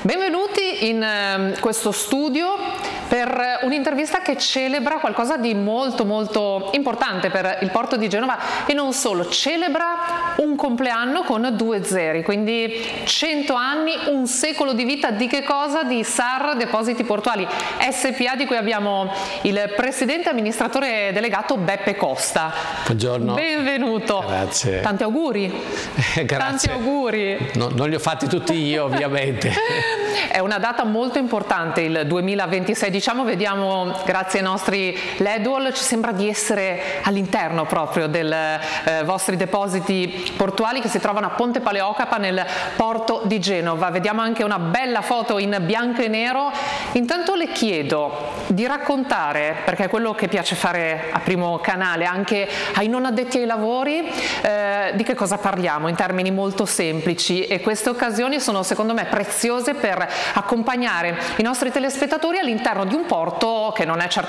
Benvenuti in questo studio per un'intervista che celebra qualcosa di molto molto importante per il porto di Genova e non solo, celebra un compleanno con 2 zeri, quindi 100 anni, un secolo di vita di che cosa? Di SAR Depositi Portuali SPA, di cui abbiamo il presidente amministratore delegato Beppe Costa. Buongiorno. Benvenuto. Grazie. Tanti auguri. Grazie. Tanti auguri. Non li ho fatti tutti io, ovviamente. È una data molto importante il 2026, vediamo grazie ai nostri LED wall, ci sembra di essere all'interno proprio dei vostri depositi portuali che si trovano a Ponte Paleocapa nel porto di Genova. Vediamo anche una bella foto in bianco e nero. Intanto le chiedo di raccontare, perché è quello che piace fare a Primo Canale, anche ai non addetti ai lavori, di che cosa parliamo in termini molto semplici, e queste occasioni sono secondo me preziose per accompagnare i nostri telespettatori all'interno di un porto che non è certamente